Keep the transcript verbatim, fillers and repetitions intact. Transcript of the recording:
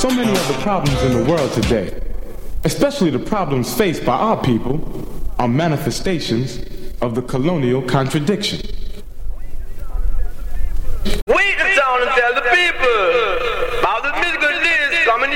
So many of the problems in the world today, especially the problems faced by our people, are manifestations of the colonial contradiction. Wait the sound and tell the people about the musical